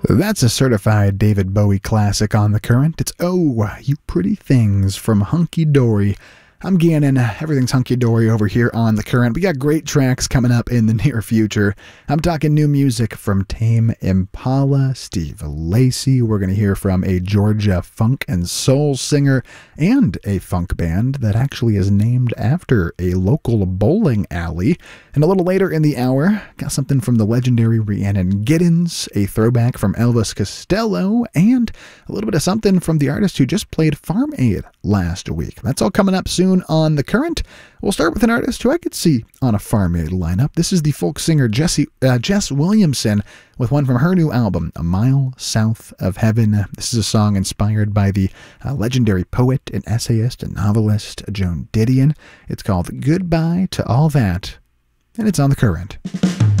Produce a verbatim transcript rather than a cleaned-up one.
That's a certified David Bowie classic on The Current. It's Oh, You Pretty Things from Hunky Dory. I'm Gannon. Everything's hunky-dory over here on The Current. We got great tracks coming up in the near future. I'm talking new music from Tame Impala, Steve Lacy. We're going to hear from a Georgia funk and soul singer and a funk band that actually is named after a local bowling alley. And a little later in the hour, got something from the legendary Rhiannon Giddens, a throwback from Elvis Costello, and a little bit of something from the artist who just played Farm Aid last week. That's all coming up soon on The Current. We'll start with an artist who I could see on a Farm Aid lineup. This is the folk singer Jessie, uh, Jess Williamson with one from her new album, A Mile South of Heaven. This is a song inspired by the uh, legendary poet and essayist and novelist Joan Didion. It's called Goodbye to All That, and it's on The Current.